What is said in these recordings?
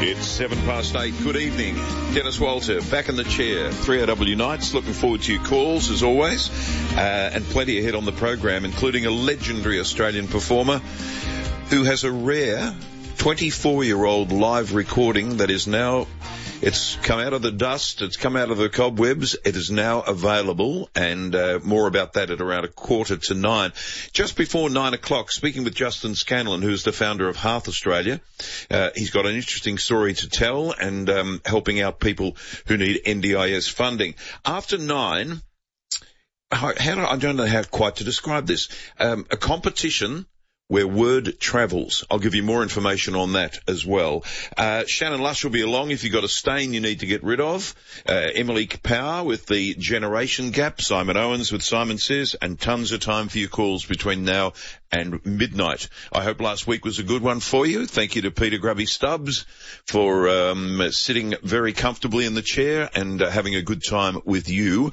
It's 8:07. Good evening. Dennis Walter, back in the chair. 3AW Nights, looking forward to your calls as always. And plenty ahead on the program, including a legendary Australian performer who has a rare 24-year-old live recording that is now, it's come out of the dust, it's come out of the cobwebs, it is now available, and more about that at around 8:45. Just before 9 o'clock, speaking with Justin Scanlon, who's the founder of Hearth Australia. He's got an interesting story to tell and helping out people who need NDIS funding. After 9, I don't know how quite to describe this, a competition where word travels. I'll give you more information on that as well. Shannon Lush will be along if you've got a stain you need to get rid of. Emily Power with the Generation Gap. Simon Owens with Simon Says. And tons of time for your calls between now and midnight. I hope last week was a good one for you. Thank you to Peter Grubby Stubbs for sitting very comfortably in the chair and having a good time with you.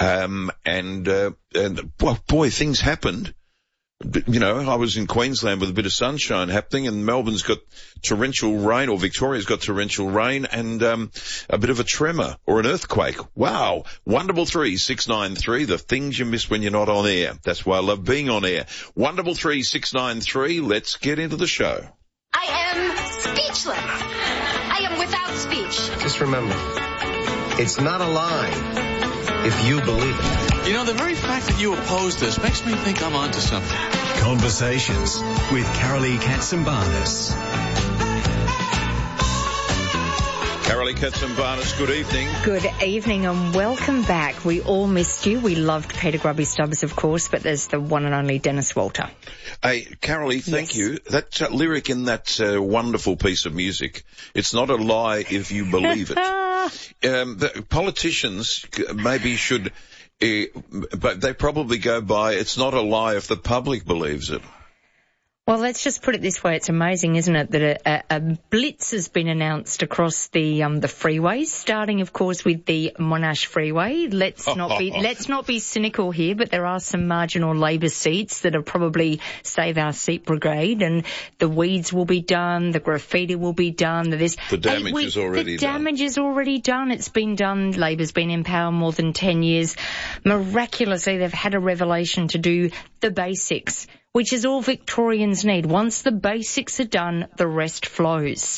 Boy, things happened. You know, I was in Queensland with a bit of sunshine happening, and Melbourne's got torrential rain, or Victoria's got torrential rain, and a bit of a tremor or an earthquake. Wow. 133-693, the things you miss when you're not on air. That's why I love being on air. 133-693, let's get into the show. I am speechless. I am without speech. Just remember, it's not a lie if you believe it. You know, the very fact that you oppose this makes me think I'm onto something. Conversations with Carolee Katsimbarnis. Carolee Katsimbarnis, good evening. Good evening and welcome back. We all missed you. We loved Peter Grubby Stubbs, of course, but there's the one and only Dennis Walter. Hey, Carolee, thank you. That lyric in that wonderful piece of music, it's not a lie if you believe it. The politicians maybe should... but they probably go by, it's not a lie if the public believes it. Well, let's just put it this way. It's amazing, isn't it, that a blitz has been announced across the freeways, starting, of course, with the Monash Freeway. Let's not be cynical here, but there are some marginal Labor seats that are probably Save Our Seat Brigade, and the weeds will be done, the graffiti will be done. The damage is already done. The damage is already done. It's been done. Labor's been in power more than 10 years. Miraculously, they've had a revelation to do the basics, which is all Victorians need. Once the basics are done, the rest flows.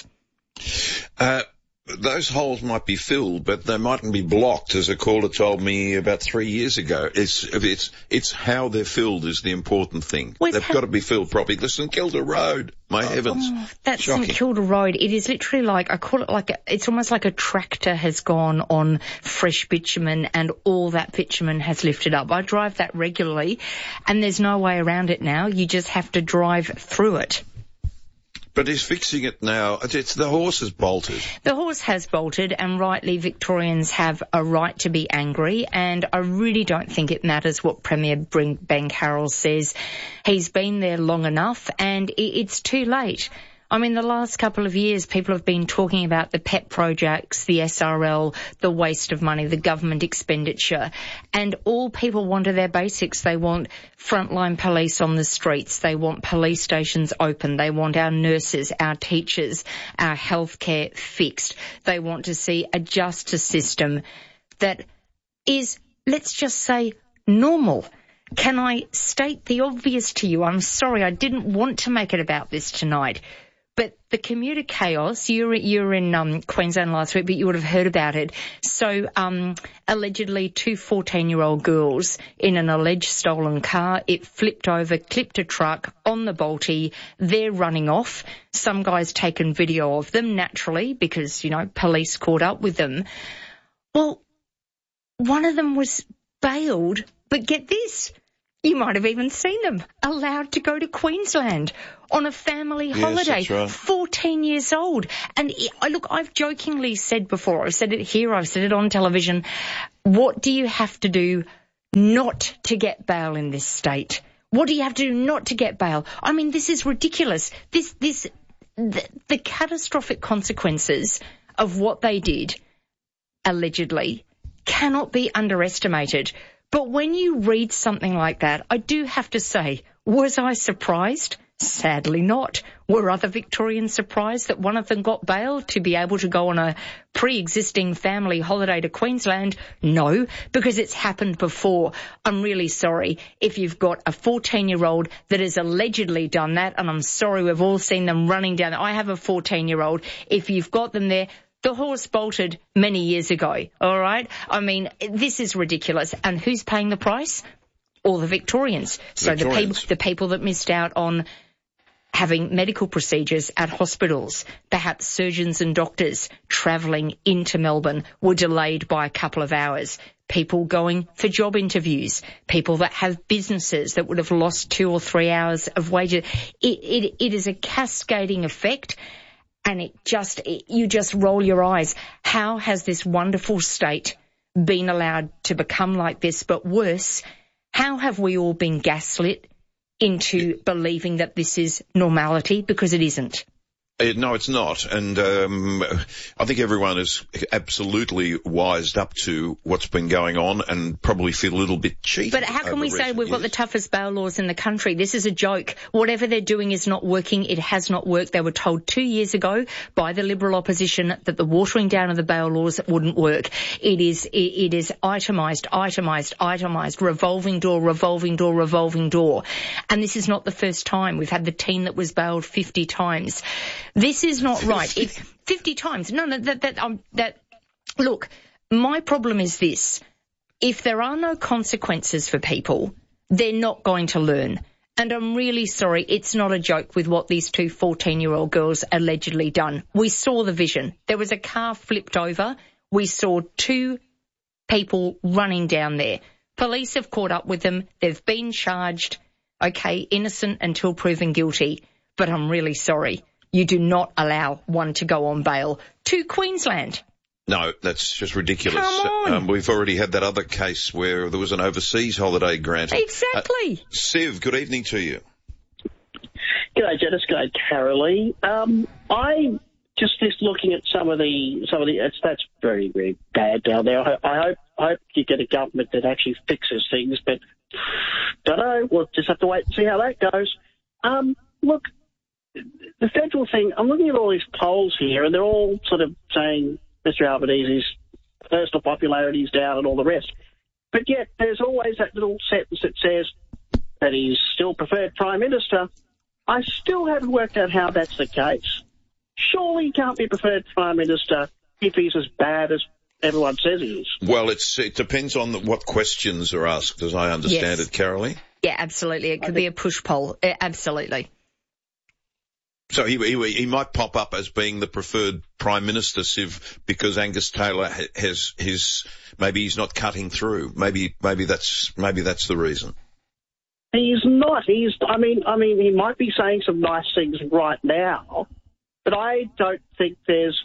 Those holes might be filled, but they mightn't be blocked, as a caller told me about 3 years ago. It's how they're filled is the important thing. They've got to be filled properly. The St Kilda Road, my heavens. That's shocking. St Kilda Road. It is literally like, I call it it's almost like a tractor has gone on fresh bitumen and all that bitumen has lifted up. I drive that regularly and there's no way around it now. You just have to drive through it. But he's fixing it now. The horse has bolted. The horse has bolted, and rightly Victorians have a right to be angry, and I really don't think it matters what Premier Ben Carroll says. He's been there long enough, and it's too late. I mean, the last couple of years, people have been talking about the pet projects, the SRL, the waste of money, the government expenditure, and all people want are their basics. They want frontline police on the streets. They want police stations open. They want our nurses, our teachers, our healthcare fixed. They want to see a justice system that is, let's just say, normal. Can I state the obvious to you? I'm sorry, I didn't want to make it about this tonight. But the commuter chaos, you were in Queensland last week, but you would have heard about it. So allegedly 2 14-year-old girls in an alleged stolen car. It flipped over, clipped a truck on the Balti. They're running off. Some guy's taken video of them, naturally, because, you know, police caught up with them. Well, one of them was bailed, but get this. You might have even seen them allowed to go to Queensland on a family holiday. That's right. 14 years old. And look, I've jokingly said before, I've said it here, I've said it on television, what do you have to do not to get bail in this state? What do you have to do not to get bail? I mean, this is ridiculous. The catastrophic consequences of what they did, allegedly, cannot be underestimated. But when you read something like that, I do have to say, was I surprised? Sadly not. Were other Victorians surprised that one of them got bail to be able to go on a pre-existing family holiday to Queensland? No, because it's happened before. I'm really sorry if you've got a 14-year-old that has allegedly done that, and I'm sorry we've all seen them running down. I have a 14-year-old. If you've got them there, the horse bolted many years ago, all right? I mean, this is ridiculous. And who's paying the price? All the Victorians. So the people that missed out on having medical procedures at hospitals, perhaps surgeons and doctors travelling into Melbourne were delayed by a couple of hours. People going for job interviews, people that have businesses that would have lost 2 or 3 hours of wages. It is a cascading effect, and you just roll your eyes. How has this wonderful state been allowed to become like this? But worse, how have we all been gaslit into believing that this is normality, because it isn't? No, it's not. And I think everyone is absolutely wised up to what's been going on and probably feel a little bit cheated. But how can we say we've got the toughest bail laws in the country? This is a joke. Whatever they're doing is not working. It has not worked. They were told 2 years ago by the Liberal opposition that the watering down of the bail laws wouldn't work. It is itemised, revolving door. And this is not the first time. We've had the teen that was bailed 50 times. This is not right. If 50 times. No, look, my problem is this. If there are no consequences for people, they're not going to learn. And I'm really sorry, it's not a joke with what these two 14-year-old girls allegedly done. We saw the vision. There was a car flipped over. We saw 2 people running down there. Police have caught up with them. They've been charged. Okay, innocent until proven guilty. But I'm really sorry. You do not allow one to go on bail to Queensland. No, that's just ridiculous. Come on. We've already had that other case where there was an overseas holiday granted. Exactly. Siv, good evening to you. G'day, Janice. G'day, Carolee. I just looking at some of the that's very, very bad down there. I hope you get a government that actually fixes things, but don't know. We'll just have to wait and see how that goes. Look, the federal thing, I'm looking at all these polls here, and they're all sort of saying Mr Albanese's personal popularity is down and all the rest. But yet there's always that little sentence that says that he's still preferred Prime Minister. I still haven't worked out how that's the case. Surely he can't be preferred Prime Minister if he's as bad as everyone says he is. Well, it depends on what questions are asked, as I understand it, Carolee. Yeah, absolutely. It could be a push poll. Absolutely. So he might pop up as being the preferred Prime Minister, Siv, because Angus Taylor has maybe he's not cutting through. Maybe that's the reason. He's not. I mean, he might be saying some nice things right now, but I don't think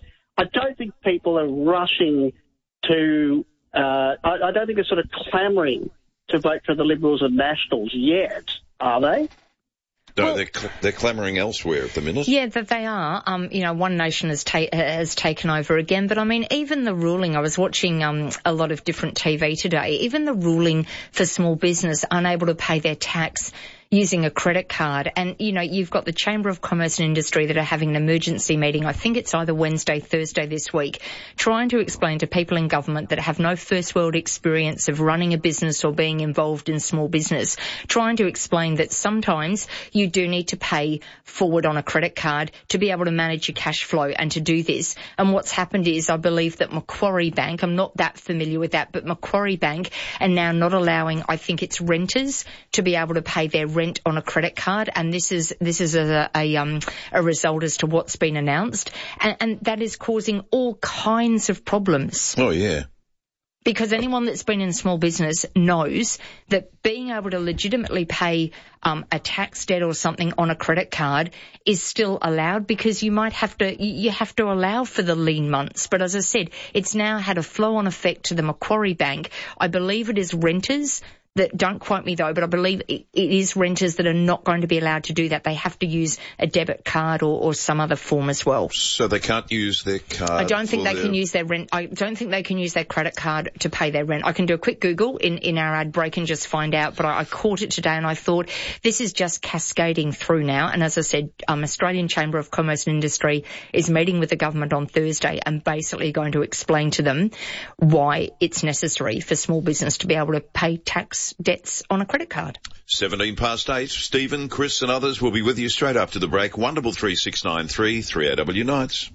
people are rushing to. I don't think they're sort of clamouring to vote for the Liberals and Nationals yet, are they? No, they're clamouring elsewhere at the minute. Yeah, that they are. One Nation has taken over again. But I mean, even the ruling, I was watching a lot of different TV today, even the ruling for small business unable to pay their tax using a credit card. And, you've got the Chamber of Commerce and Industry that are having an emergency meeting. I think it's either Wednesday, Thursday this week, trying to explain to people in government that have no first world experience of running a business or being involved in small business, trying to explain that sometimes you do need to pay forward on a credit card to be able to manage your cash flow and to do this. And what's happened is, I believe that Macquarie Bank, I'm not that familiar with that, but Macquarie Bank are now not allowing, I think it's renters, to be able to pay their rent on a credit card, and this is a result as to what's been announced, and that is causing all kinds of problems. Oh yeah. Because anyone that's been in small business knows that being able to legitimately pay a tax debt or something on a credit card is still allowed, because you have to allow for the lean months. But as I said, it's now had a flow-on effect to the Macquarie Bank. I believe it is renters don't quote me though, but I believe it is renters that are not going to be allowed to do that. They have to use a debit card or some other form as well. So they can't use their card? I don't think they can use their rent. I don't think they can use their credit card to pay their rent. I can do a quick Google in our ad break and just find out, but I caught it today and I thought this is just cascading through now. And as I said, Australian Chamber of Commerce and Industry is meeting with the government on Thursday and basically going to explain to them why it's necessary for small business to be able to pay tax debts on a credit card. 8:17. Stephen, Chris and others will be with you straight after the break. 133 693 3AW Nights.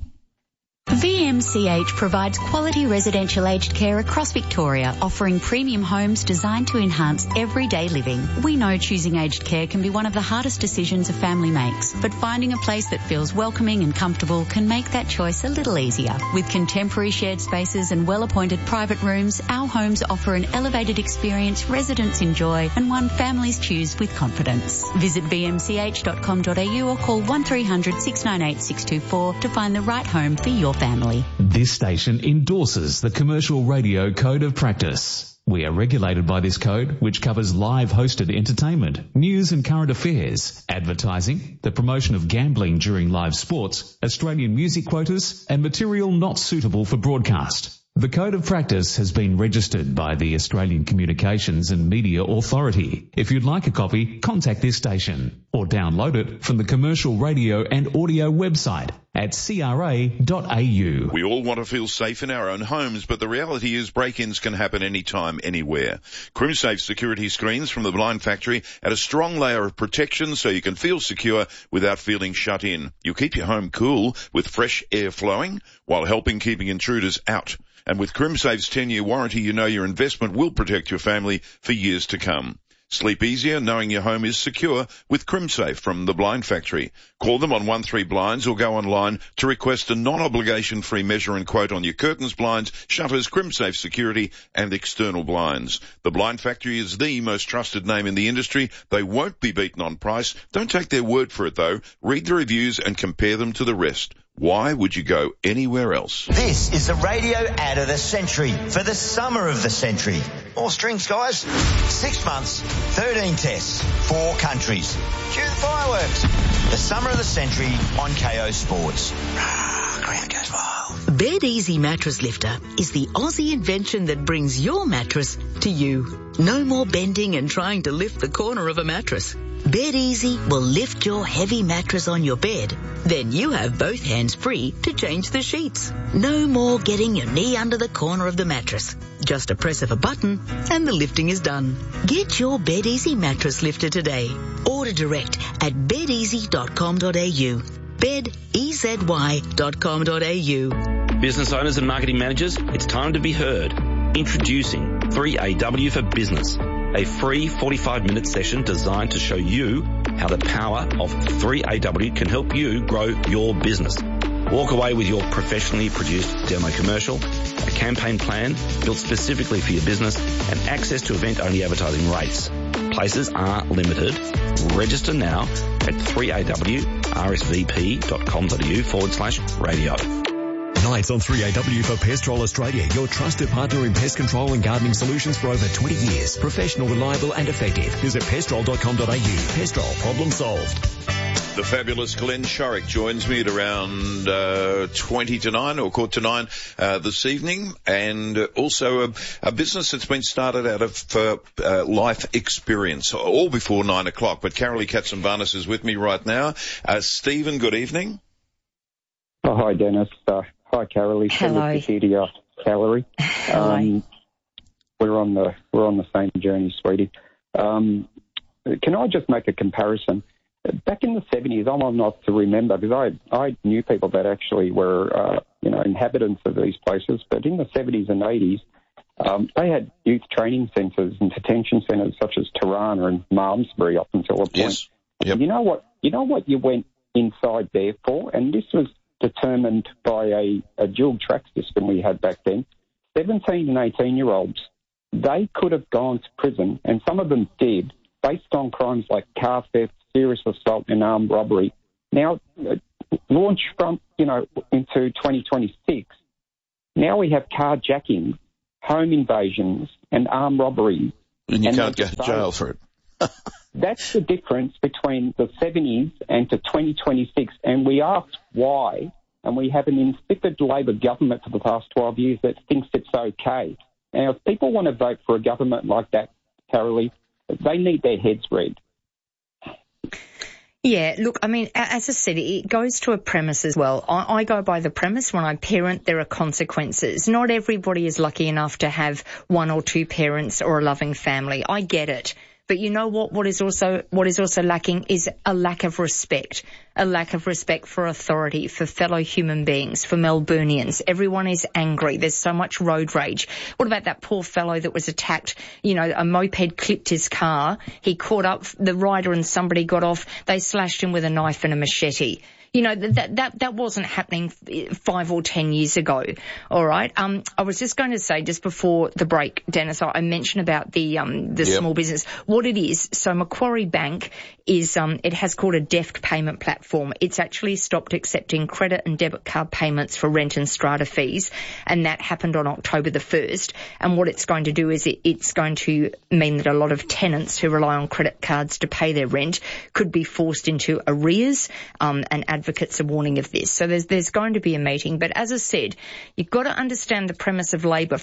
VMCH provides quality residential aged care across Victoria, offering premium homes designed to enhance everyday living. We know choosing aged care can be one of the hardest decisions a family makes, but finding a place that feels welcoming and comfortable can make that choice a little easier. With contemporary shared spaces and well-appointed private rooms, our homes offer an elevated experience residents enjoy and one families choose with confidence. Visit vmch.com.au or call 1300 698 624 to find the right home for your family. This station endorses the Commercial Radio Code of Practice. We are regulated by this code, which covers live hosted entertainment, news and current affairs, advertising, the promotion of gambling during live sports, Australian music quotas, and material not suitable for broadcast. The Code of Practice has been registered by the Australian Communications and Media Authority. If you'd like a copy, contact this station or download it from the Commercial Radio and Audio website at cra.au. We all want to feel safe in our own homes, but the reality is break-ins can happen anytime, anywhere. CrimSafe security screens from the Blind Factory add a strong layer of protection so you can feel secure without feeling shut in. You keep your home cool with fresh air flowing while helping keeping intruders out. And with CrimSafe's 10-year warranty, you know your investment will protect your family for years to come. Sleep easier knowing your home is secure with CrimSafe from the Blind Factory. Call them on 13Blinds or go online to request a non-obligation free measure and quote on your curtains, blinds, shutters, CrimSafe security and external blinds. The Blind Factory is the most trusted name in the industry. They won't be beaten on price. Don't take their word for it though. Read the reviews and compare them to the rest. Why would you go anywhere else? This is the radio ad of the century for the summer of the century. More strings, guys. 6 months, 13 tests, 4 countries. Cue the fireworks. The summer of the century on KO Sports. Ground goes wild. Bed Easy Mattress Lifter is the Aussie invention that brings your mattress to you. No more bending and trying to lift the corner of a mattress. Bed Easy will lift your heavy mattress on your bed. Then you have both hands free to change the sheets. No more getting your knee under the corner of the mattress. Just a press of a button and the lifting is done. Get your Bed Easy mattress lifter today. Order direct at bedeasy.com.au. bedeasy.com.au. Business owners and marketing managers, it's time to be heard. Introducing 3AW for Business, a free 45-minute session designed to show you how the power of 3AW can help you grow your business. Walk away with your professionally produced demo commercial, a campaign plan built specifically for your business, and access to event-only advertising rates. Places are limited. Register now at 3awrsvp.com.au/radio. Nights on 3AW for Pestrol Australia, your trusted partner in pest control and gardening solutions for over 20 years. Professional, reliable and effective. Visit pestrol.com.au. Pestrol, problem solved. The fabulous Glenn Shorrock joins me at around 20 to 9 or quarter to 9 this evening, and also a business that's been started out of life experience, all before 9 o'clock. But Carolee Katsimbarnis is with me right now. Stephen, good evening. Oh, hi, Dennis. Hi, Carolee. Hello. Good to hear you, Carolee. We're on the same journey, sweetie. Can I just make a comparison? Back in the 70s, I'm old enough to remember, because I knew people that actually were, inhabitants of these places. But in the 70s and 80s, they had youth training centres and detention centres such as Tirana and Malmesbury up until a point. Yes. Yep. You know what you went inside there for? And this was determined by a dual track system we had back then. 17 and 18-year-olds, they could have gone to prison, and some of them did, based on crimes like car theft, serious assault and armed robbery. Now, launch from, into 2026, now we have carjacking, home invasions and armed robbery And you can't go to jail for it. That's the difference between the 70s and to 2026. And we asked why, and we have an insipid Labor government for the past 12 years that thinks it's okay. Now, if people want to vote for a government like that, Carolee, they need their heads read. Yeah, look, I mean, as I said, it goes to a premise as well. I go by the premise when I parent, there are consequences. Not everybody is lucky enough to have one or two parents or a loving family. I get it. But you know what? What is also lacking is a lack of respect for authority, for fellow human beings, for Melburnians. Everyone is angry. There's so much road rage. What about that poor fellow that was attacked? You know, a moped clipped his car. He caught up the rider and somebody got off. They slashed him with a knife and a machete. You know, that wasn't happening 5 or 10 years ago. All right. I was just going to say just before the break, Dennis, I mentioned about the small business. What it is, so Macquarie Bank is, it has called a deft payment platform. It's actually stopped accepting credit and debit card payments for rent and strata fees. And that happened on October the 1st. And what it's going to do is it's going to mean that a lot of tenants who rely on credit cards to pay their rent could be forced into arrears, and advocates are warning of this. So there's going to be a meeting. But as I said, you've got to understand the premise of Labor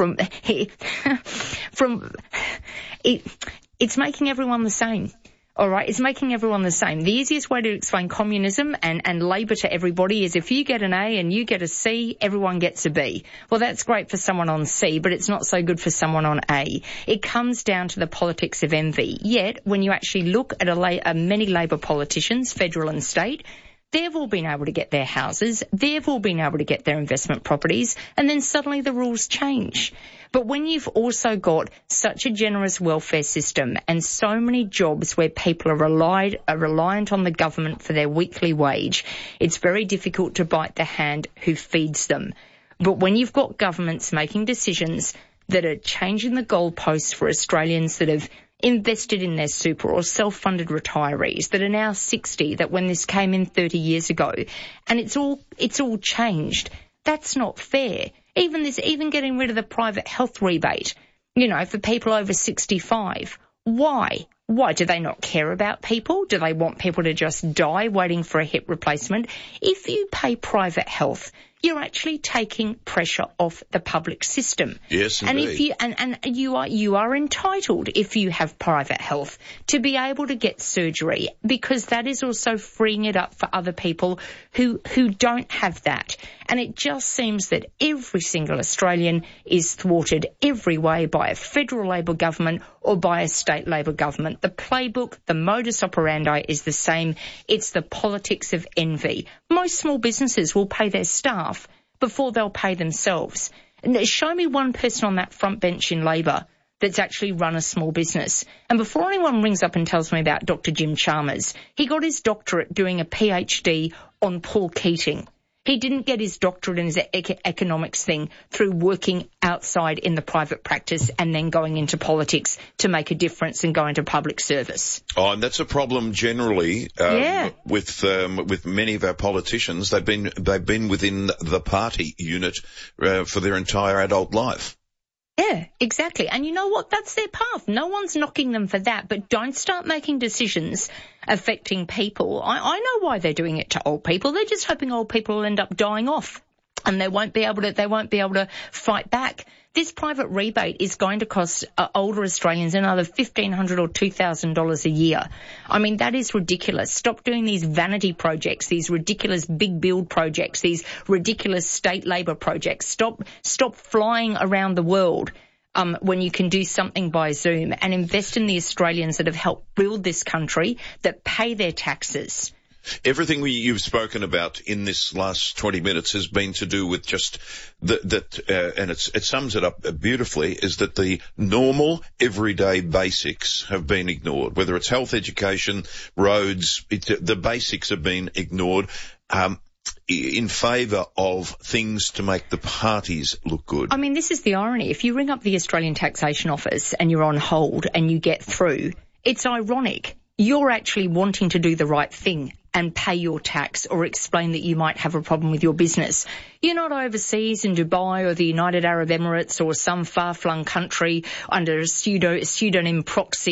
it's making everyone the same. All right, it's making everyone the same. The easiest way to explain communism and Labor to everybody is if you get an A and you get a C, everyone gets a B. Well, that's great for someone on C, but it's not so good for someone on A. It comes down to the politics of envy. Yet, when you actually look at many Labor politicians, federal and state, they've all been able to get their houses, they've all been able to get their investment properties, and then suddenly the rules change. But when you've also got such a generous welfare system and so many jobs where people are reliant on the government for their weekly wage, it's very difficult to bite the hand who feeds them. But when you've got governments making decisions that are changing the goalposts for Australians that have invested in their super or self-funded retirees that are now 60, that when this came in 30 years ago, and it's all changed, that's not fair. Even getting rid of the private health rebate, you know, for people over 65. Why? Why? Do they not care about people? Do they want people to just die waiting for a hip replacement? If you pay private health, you're actually taking pressure off the public system. Yes, indeed. And you are entitled, if you have private health, to be able to get surgery, because that is also freeing it up for other people who don't have that. And it just seems that every single Australian is thwarted every way by a federal Labor government or by a state Labor government. The playbook, the modus operandi is the same. It's the politics of envy. Most small businesses will pay their staff before they'll pay themselves. Show me one person on that front bench in Labor that's actually run a small business. And before anyone rings up and tells me about Dr. Jim Chalmers, he got his doctorate doing a PhD on Paul Keating. He didn't get his doctorate in his economics thing through working outside in the private practice and then going into politics to make a difference and go into public service. Oh, and that's a problem generally with many of our politicians. They've been within the party unit for their entire adult life. Yeah, exactly. And you know what? That's their path. No one's knocking them for that, but don't start making decisions affecting people. I know why they're doing it to old people. They're just hoping old people will end up dying off and they won't be able to fight back. This private rebate is going to cost older Australians another $1,500 or $2,000 a year. I mean, that is ridiculous. Stop doing these vanity projects, these ridiculous big build projects, these ridiculous state Labor projects. Stop flying around the world when you can do something by Zoom, and invest in the Australians that have helped build this country, that pay their taxes. Everything you've spoken about in this last 20 minutes has been to do with just and it sums it up beautifully, is that the normal, everyday basics have been ignored. Whether it's health, education, roads, the basics have been ignored in favour of things to make the parties look good. I mean, this is the irony. If you ring up the Australian Taxation Office and you're on hold and you get through, it's ironic. You're actually wanting to do the right thing. and pay your tax or explain that you might have a problem with your business. You're not overseas in Dubai or the United Arab Emirates or some far-flung country under a pseudonym proxy